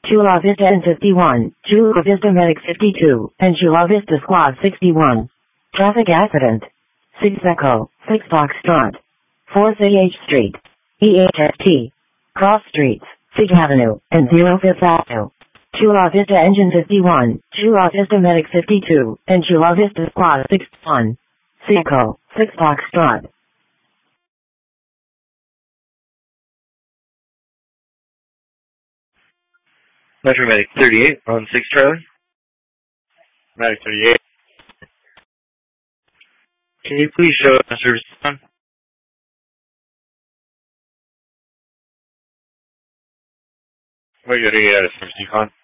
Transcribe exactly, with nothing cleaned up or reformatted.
Chula Vista N fifty-one, Chula Vista Medic fifty-two, and Chula Vista Squad sixty-one. Traffic accident. six Echo, six Foxtrot. four C H Street. E H S T. Cross Streets, Fig Avenue, and zero Fifth Avenue. Chula Vista Engine fifty-one, Chula Vista Medic fifty-two, and Chula Vista Squad sixty-one. C Echo, six Foxtrot. Metro Medic thirty-eight on six Charlie. Medic thirty-eight. Can you please show us the service time? What are you going to get out of service decon?